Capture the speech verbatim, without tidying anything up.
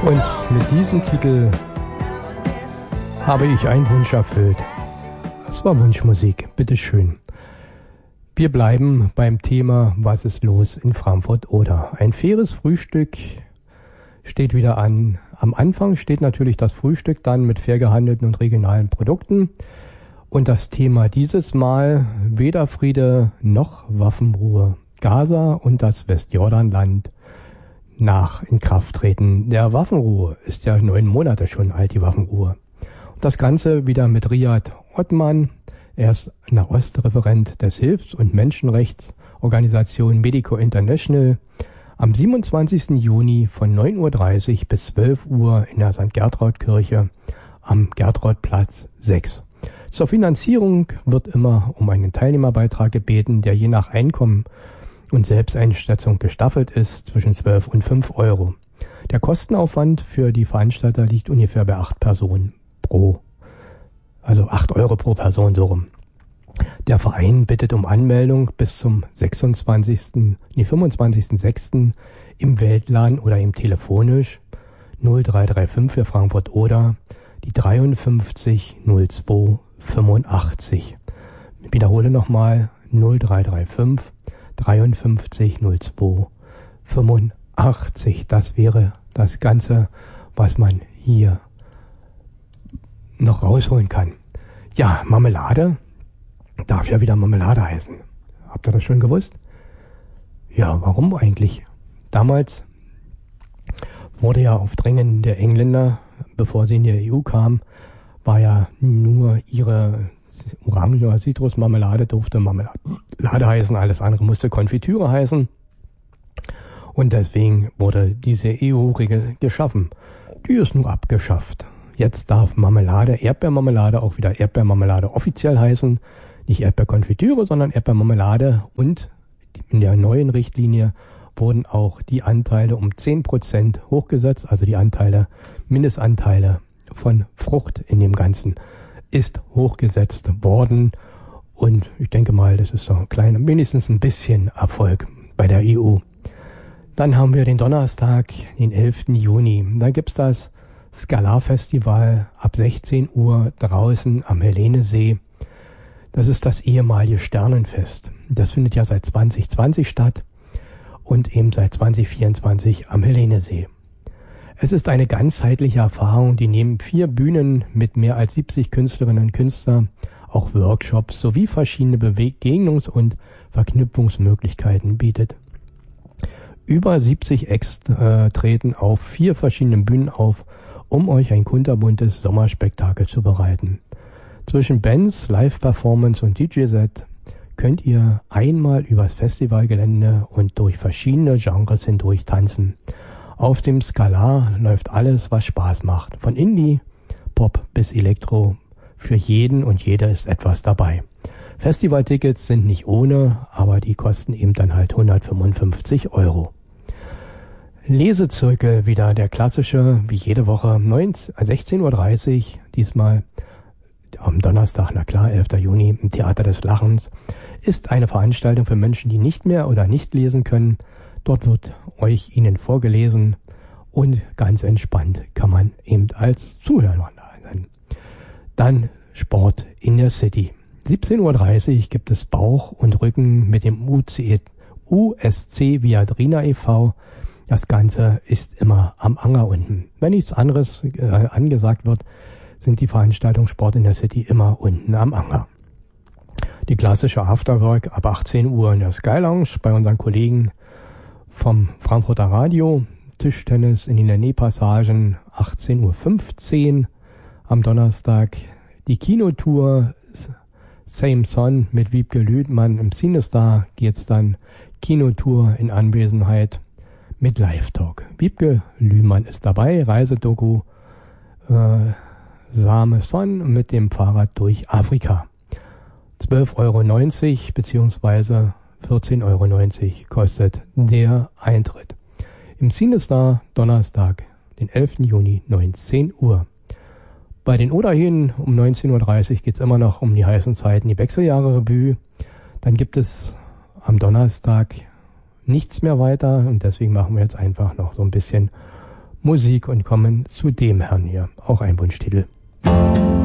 Und mit diesem Titel habe ich einen Wunsch erfüllt. Das war Wunschmusik, bitteschön. Wir bleiben beim Thema, was ist los in Frankfurt-Oder. Ein faires Frühstück steht wieder an. Am Anfang steht natürlich das Frühstück dann mit fair gehandelten und regionalen Produkten. Und das Thema dieses Mal weder Friede noch Waffenruhe. Gaza und das Westjordanland nach Inkrafttreten der Waffenruhe. Ist ja neun Monate schon alt, die Waffenruhe. Und das Ganze wieder mit Riyad Othman. Er ist Nahostreferent des Hilfs- und Menschenrechtsorganisation Medico International. Am siebenundzwanzigsten Juni von neun Uhr dreißig bis zwölf Uhr in der Sankt Gertraud-Kirche am Gertraudplatz sechs. Zur Finanzierung wird immer um einen Teilnehmerbeitrag gebeten, der je nach Einkommen und Selbsteinschätzung gestaffelt ist zwischen zwölf und fünf Euro. Der Kostenaufwand für die Veranstalter liegt ungefähr bei acht Personen pro, also acht Euro pro Person so rum. Der Verein bittet um Anmeldung bis zum sechsundzwanzigsten, nee, fünfundzwanzigsten sechsten im Weltladen oder eben telefonisch null drei drei fünf für Frankfurt-Oder, die dreiundfünfzig null zwei fünfundachtzig. Ich wiederhole nochmal null drei drei fünf dreiundfünfzig null zwei fünfundachtzig. Das wäre das Ganze, was man hier noch rausholen kann. Ja, Marmelade darf ja wieder Marmelade heißen. Habt ihr das schon gewusst? Ja, warum eigentlich? Damals wurde ja auf Drängen der Engländer, bevor sie in die E U kamen, war ja nur ihre Orange- oder Zitrusmarmelade durfte Marmelade heißen, alles andere musste Konfitüre heißen. Und deswegen wurde diese E U-Regel geschaffen. Die ist nun abgeschafft. Jetzt darf Marmelade, Erdbeermarmelade auch wieder Erdbeermarmelade offiziell heißen. Nicht Erdbeerkonfitüre, sondern Erdbeermarmelade. Und in der neuen Richtlinie wurden auch die Anteile um zehn Prozent hochgesetzt. Also die Anteile, Mindestanteile von Frucht in dem Ganzen ist hochgesetzt worden. Und ich denke mal, das ist so ein kleiner, wenigstens ein bisschen Erfolg bei der E U. Dann haben wir den Donnerstag, den elften Juni. Da gibt's das Skalar-Festival ab sechzehn Uhr draußen am Helenesee. Das ist das ehemalige Sternenfest. Das findet ja seit zwanzig zwanzig statt und eben seit zwanzig vierundzwanzig am Helenesee. Es ist eine ganzheitliche Erfahrung, die neben vier Bühnen mit mehr als siebzig Künstlerinnen und Künstlern auch Workshops sowie verschiedene Begegnungs- und Verknüpfungsmöglichkeiten bietet. Über siebzig Acts äh, treten auf vier verschiedenen Bühnen auf, um euch ein kunterbuntes Sommerspektakel zu bereiten. Zwischen Bands, Live-Performance und D J-Set könnt ihr einmal übers Festivalgelände und durch verschiedene Genres hindurch tanzen. Auf dem Skalar läuft alles, was Spaß macht. Von Indie, Pop bis Elektro. Für jeden und jeder ist etwas dabei. Festivaltickets sind nicht ohne, aber die kosten eben dann halt hundertfünfundfünfzig Euro. Lesezirkel, wieder der klassische, wie jede Woche, sechzehn Uhr dreißig, diesmal am Donnerstag, na klar, elften Juni, im Theater des Lachens, ist eine Veranstaltung für Menschen, die nicht mehr oder nicht lesen können. Dort wird euch ihnen vorgelesen und ganz entspannt kann man eben als Zuhörer sein. Dann Sport in der City. siebzehn Uhr dreißig gibt es Bauch und Rücken mit dem U S C Viadrina e V Das Ganze ist immer am Anger unten. Wenn nichts anderes äh, angesagt wird, sind die Veranstaltungen Sport in der City immer unten am Anger. Die klassische Afterwork ab achtzehn Uhr in der Sky Lounge bei unseren Kollegen vom Frankfurter Radio. Tischtennis in den Nähpassagen achtzehn Uhr fünfzehn am Donnerstag. Die Kinotour Same Son mit Wiebke Lüdmann im Cinestar geht's dann. Kinotour in Anwesenheit mit Live-Talk. Wiebke Lühmann ist dabei, Reisedoku äh, Same Son mit dem Fahrrad durch Afrika. zwölf Euro neunzig beziehungsweise vierzehn Euro neunzig kostet der Eintritt. Im Cinestar Donnerstag, den elften Juni, neunzehn Uhr. Bei den Oderhähnen um neunzehn Uhr dreißig geht es immer noch um die heißen Zeiten, die Wechseljahre-Revue. Dann gibt es am Donnerstag nichts mehr weiter und deswegen machen wir jetzt einfach noch so ein bisschen Musik und kommen zu dem Herrn hier. Auch ein Wunschtitel.